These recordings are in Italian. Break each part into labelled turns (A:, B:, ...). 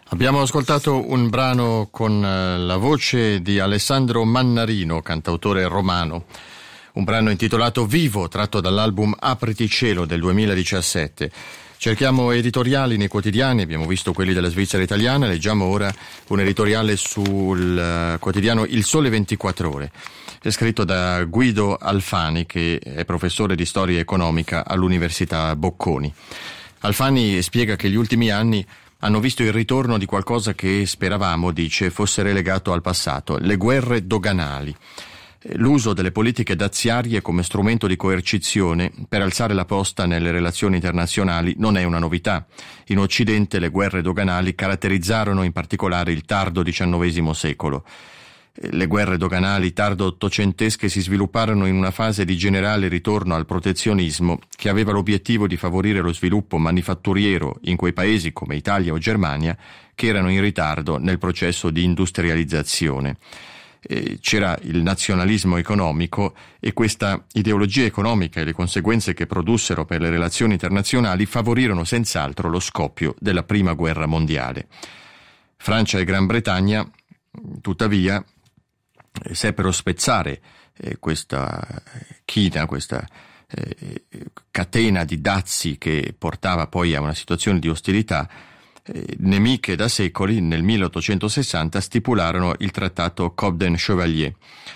A: Abbiamo ascoltato un brano con la voce di Alessandro Mannarino, cantautore romano. Un brano intitolato Vivo, tratto dall'album Apriti Cielo del 2017. Cerchiamo editoriali nei quotidiani, abbiamo visto quelli della Svizzera italiana, leggiamo ora un editoriale sul quotidiano Il Sole 24 Ore. È scritto da Guido Alfani, che è professore di storia economica all'Università Bocconi. Alfani spiega che gli ultimi anni hanno visto il ritorno di qualcosa che speravamo, dice, fosse relegato al passato: le guerre doganali. L'uso delle politiche daziarie come strumento di coercizione per alzare la posta nelle relazioni internazionali non è una novità. In Occidente le guerre doganali caratterizzarono in particolare il tardo XIX secolo. Le guerre doganali tardo-ottocentesche si svilupparono in una fase di generale ritorno al protezionismo che aveva l'obiettivo di favorire lo sviluppo manifatturiero in quei paesi come Italia o Germania che erano in ritardo nel processo di industrializzazione. C'era il nazionalismo economico e questa ideologia economica e le conseguenze che produssero per le relazioni internazionali favorirono senz'altro lo scoppio della Prima Guerra Mondiale. Francia e Gran Bretagna, tuttavia, seppero spezzare questa china, questa catena di dazi che portava poi a una situazione di ostilità. Nemiche da secoli, nel 1860 stipularono il trattato Cobden-Chevalier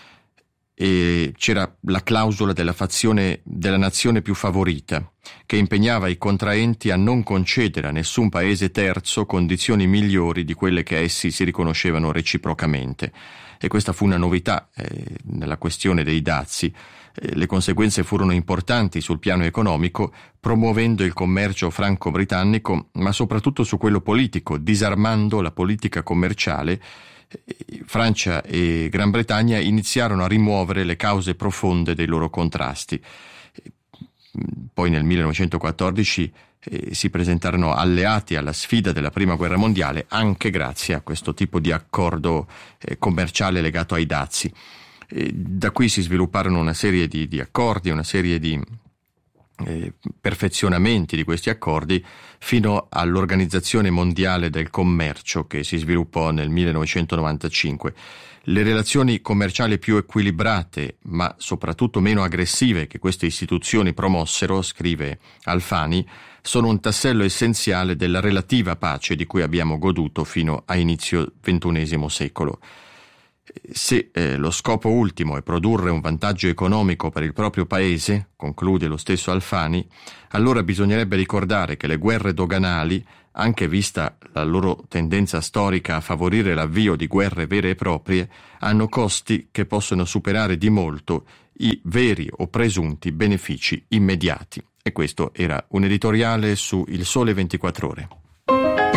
A: e c'era la clausola della fazione della nazione più favorita, che impegnava i contraenti a non concedere a nessun paese terzo condizioni migliori di quelle che essi si riconoscevano reciprocamente. E questa fu una novità nella questione dei dazi. Le conseguenze furono importanti sul piano economico, promuovendo il commercio franco-britannico, ma soprattutto su quello politico, disarmando la politica commerciale. Francia e Gran Bretagna iniziarono a rimuovere le cause profonde dei loro contrasti. Poi nel 1914 si presentarono alleati alla sfida della Prima Guerra Mondiale anche grazie a questo tipo di accordo commerciale legato ai dazi. Da qui si svilupparono una serie di accordi, una serie di perfezionamenti di questi accordi fino all'Organizzazione Mondiale del Commercio che si sviluppò nel 1995. Le relazioni commerciali più equilibrate, ma soprattutto meno aggressive che queste istituzioni promossero, scrive Alfani, sono un tassello essenziale della relativa pace di cui abbiamo goduto fino a inizio XXI secolo. Se lo scopo ultimo è produrre un vantaggio economico per il proprio paese, conclude lo stesso Alfani, allora bisognerebbe ricordare che le guerre doganali, anche vista la loro tendenza storica a favorire l'avvio di guerre vere e proprie, hanno costi che possono superare di molto i veri o presunti benefici immediati. E questo era un editoriale su Il Sole 24 Ore.